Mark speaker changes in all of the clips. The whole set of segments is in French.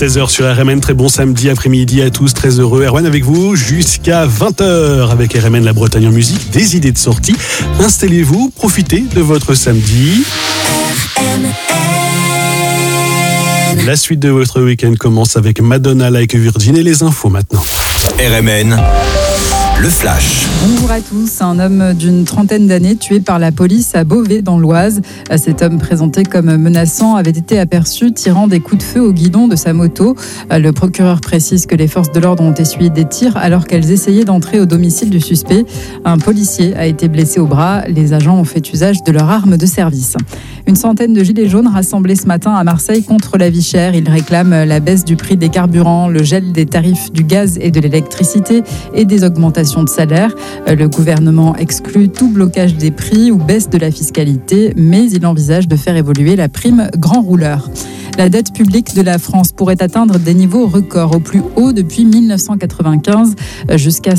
Speaker 1: 16h sur RMN, très bon samedi après-midi à tous, très heureux. Erwan avec vous jusqu'à 20h avec RMN La Bretagne en musique, des idées de sortie. Installez-vous, profitez de votre samedi. La suite de votre week-end commence avec Madonna Like a Virgin et les infos maintenant.
Speaker 2: RMN, le flash.
Speaker 3: Bonjour à tous. Un homme d'une trentaine d'années tué par la police à Beauvais dans l'Oise. Cet homme présenté comme menaçant avait été aperçu tirant des coups de feu au guidon de sa moto. Le procureur précise que les forces de l'ordre ont essuyé des tirs alors qu'elles essayaient d'entrer au domicile du suspect. Un policier a été blessé au bras. Les agents ont fait usage de leur arme de service. Une centaine de gilets jaunes rassemblés ce matin à Marseille contre la vie chère. Ils réclament la baisse du prix des carburants, le gel des tarifs du gaz et de l'électricité et des augmentations de salaire. Le gouvernement exclut tout blocage des prix ou baisse de la fiscalité, mais il envisage de faire évoluer la prime grand rouleur. La dette publique de la France pourrait atteindre des niveaux records au plus haut depuis 1995, jusqu'à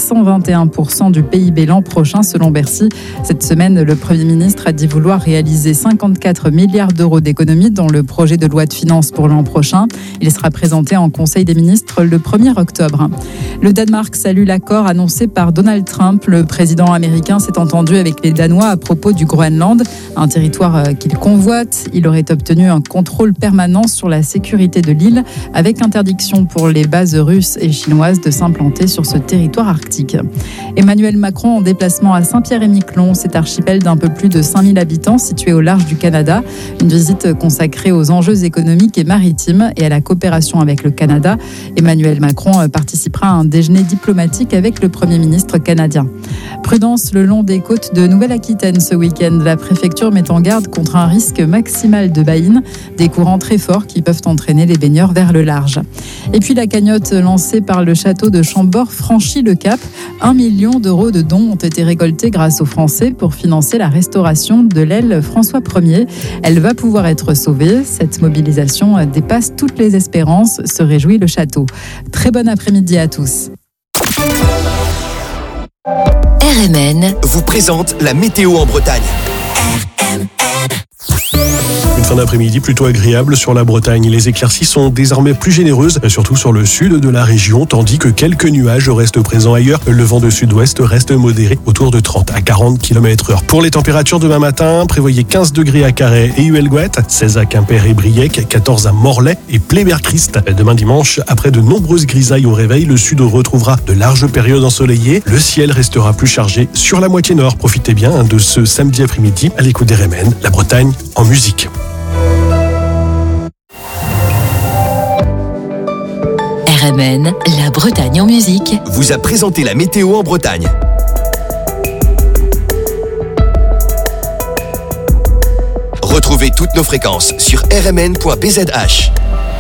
Speaker 3: 121% du PIB l'an prochain selon Bercy. Cette semaine, le Premier ministre a dit vouloir réaliser 54 milliards d'euros d'économies dans le projet de loi de finances pour l'an prochain. Il sera présenté en Conseil des ministres le 1er octobre. Le Danemark salue l'accord annoncé par Donald Trump. Le président américain s'est entendu avec les Danois à propos du Groenland, un territoire qu'il convoite. Il aurait obtenu un contrôle permanent sur la sécurité de l'île, avec interdiction pour les bases russes et chinoises de s'implanter sur ce territoire arctique. Emmanuel Macron en déplacement à Saint-Pierre-et-Miquelon, cet archipel d'un peu plus de 5000 habitants situé au large du Canada. Une visite consacrée aux enjeux économiques et maritimes et à la coopération avec le Canada. Emmanuel Macron participera à un déjeuner diplomatique avec le Premier ministre canadien. Prudence le long des côtes de Nouvelle-Aquitaine ce week-end. La préfecture met en garde contre un risque maximal de baïnes, des courants très forts qui peuvent entraîner les baigneurs vers le large. Et puis la cagnotte lancée par le château de Chambord franchit le cap. 1 million d'euros de dons ont été récoltés grâce aux Français pour financer la restauration de l'aile François Ier. Elle va pouvoir être sauvée. Cette mobilisation dépasse toutes les espérances, se réjouit le château. Très bon après-midi à tous.
Speaker 2: RMN vous présente la météo en Bretagne.
Speaker 1: Une fin d'après-midi plutôt agréable sur la Bretagne. Les éclaircies sont désormais plus généreuses, surtout sur le sud de la région, tandis que quelques nuages restent présents ailleurs. Le vent de sud-ouest reste modéré, autour de 30 à 40 km/h. Pour les températures demain matin, prévoyez 15 degrés à Carhaix et Huelgoët, 16 à Quimper et Briec, 14 à Morlaix et Plébert-Christ. Demain dimanche, après de nombreuses grisailles au réveil, le sud retrouvera de larges périodes ensoleillées. Le ciel restera plus chargé sur la moitié nord. Profitez bien de ce samedi après-midi à l'écoute des RMN, la Bretagne en musique.
Speaker 4: RMN, la Bretagne en musique,
Speaker 2: vous a présenté la météo en Bretagne. Retrouvez toutes nos fréquences sur rmn.bzh.